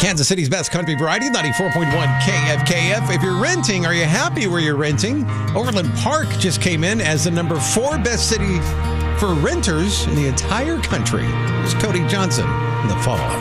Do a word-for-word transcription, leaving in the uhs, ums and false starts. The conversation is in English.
Kansas City's best country variety, ninety-four point one K F K F. If you're renting, are you happy where you're renting? Overland Park just came in as the number four best city for renters in the entire country. Here's Cody Johnson in the follow-up.